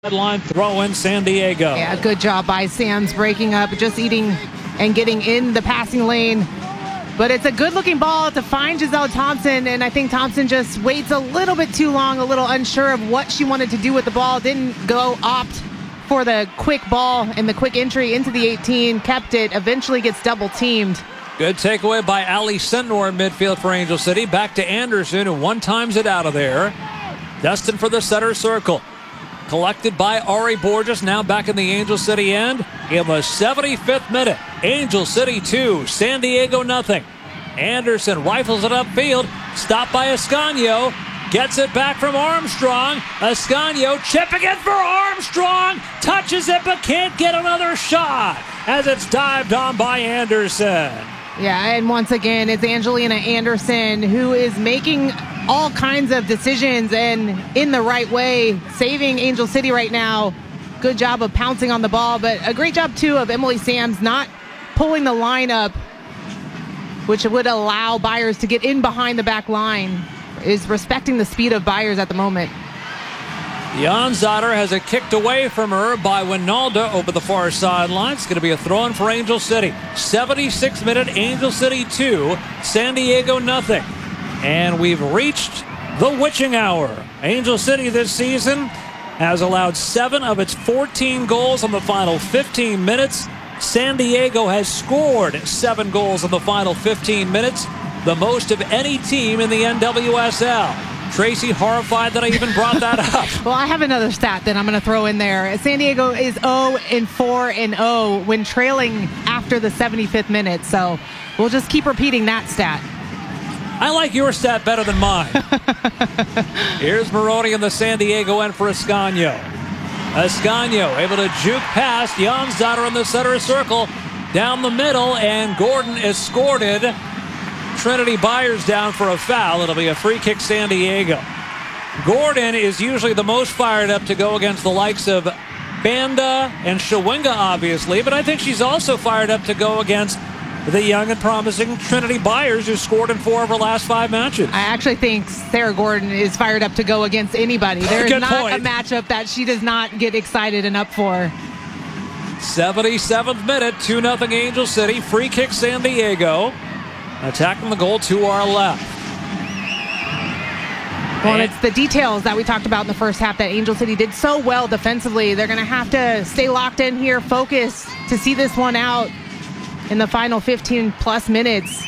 Line throw in San Diego. Yeah, good job by Sam's breaking up, just eating and getting in the passing lane. But it's a good-looking ball to find Giselle Thompson, and I think Thompson just waits a little bit too long, a little unsure of what she wanted to do with the ball. Didn't go opt for the quick ball and the quick entry into the 18, kept it, eventually gets double-teamed. Good takeaway by Ali Sentnor in midfield for Angel City. Back to Anderson, who one-times it out of there. Destined for the center circle. Collected by Ari Borges, now back in the Angel City end. In the 75th minute, Angel City 2, San Diego nothing. Anderson rifles it upfield, stopped by Ascanio, gets it back from Armstrong. Ascanio chipping it for Armstrong, touches it but can't get another shot as it's dived on by Anderson. Yeah, and once again, it's Angelina Anderson who is making all kinds of decisions and in the right way, saving Angel City right now. Good job of pouncing on the ball, but a great job, too, of Emily Sams not pulling the line up, which would allow Byers to get in behind the back line, is respecting the speed of Byers at the moment. Janzader has it kicked away from her by Winalda over the far sideline. It's going to be a throw-in for Angel City. 76th minute, Angel City 2, San Diego nothing. And we've reached the witching hour. Angel City this season has allowed 7 of its 14 goals in the final 15 minutes. San Diego has scored 7 goals in the final 15 minutes, the most of any team in the NWSL. Tracy horrified that I even brought that up. Well, I have another stat that I'm going to throw in there. San Diego is 0-4-0 when trailing after the 75th minute. So we'll just keep repeating that stat. I like your stat better than mine. Here's Maroney in the San Diego end for Ascanio. Ascanio able to juke past Janzader in the center circle. Down the middle, and Gordon escorted Trinity Byers down for a foul. It'll be a free kick, San Diego. Gordon is usually the most fired up to go against the likes of Banda and Shawinga, obviously, but I think she's also fired up to go against the young and promising Trinity Byers, who scored in 4 of her last 5 matches. I actually think Sarah Gordon is fired up to go against anybody. There is not a matchup that she does not get excited and up for. 77th minute, 2-0 Angel City. Free kick, San Diego. Attacking the goal to our left. Well, and it's the details that we talked about in the first half that Angel City did so well defensively. They're going to have to stay locked in here, focus to see this one out in the final 15-plus minutes.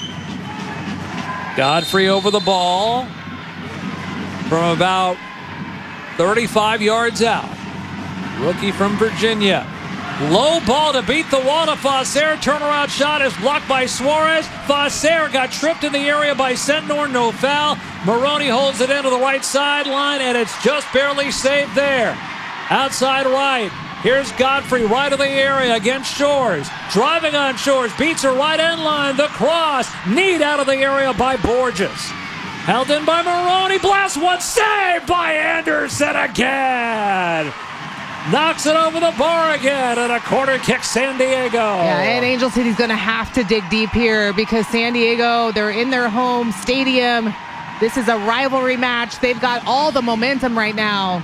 Godfrey over the ball from about 35 yards out. Rookie from Virginia. Low ball to beat the wall to Facer. Turnaround shot is blocked by Suarez. Facer got tripped in the area by Sentnor. No foul. Maroney holds it into the right sideline, and it's just barely saved there. Outside right. Here's Godfrey right of the area against Shores. Driving on Shores. Beats her right end line. The cross. Need out of the area by Borges. Held in by Maroney. Blast one. Saved by Anderson again. Knocks it over the bar again, and a corner kick, San Diego. Yeah, and Angel City's going to have to dig deep here because San Diego, they're in their home stadium. This is a rivalry match. They've got all the momentum right now.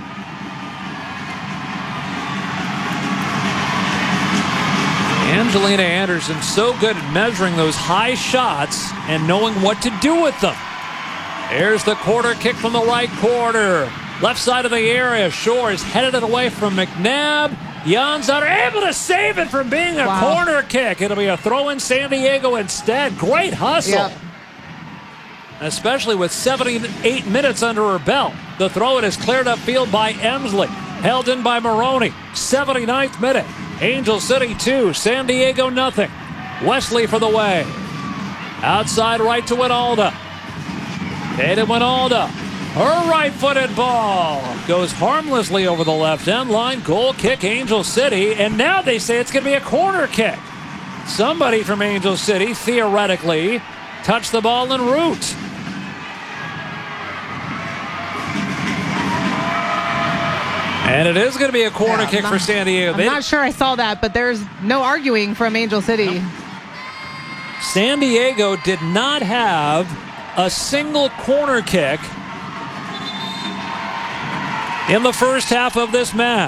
Angelina Anderson so good at measuring those high shots and knowing what to do with them. There's the corner kick from the right corner. Left side of the area. Shores headed it away from McNabb. Janzader able to save it from being a corner kick. It'll be a throw in San Diego instead. Great hustle. Yep. Especially with 78 minutes under her belt. The throw in is cleared upfield by Emsley. Held in by Maroney. 79th minute. Angel City 2, San Diego nothing. Wesley for the way. Outside right to Winalda. Hayden Winalda. Her right-footed ball goes harmlessly over the left end line. Goal kick, Angel City. And now they say it's going to be a corner kick. Somebody from Angel City, theoretically, touched the ball en route. And it is going to be a corner kick for San Diego. I'm not sure I saw that, but there's no arguing from Angel City. No. San Diego did not have a single corner kick in the first half of this match.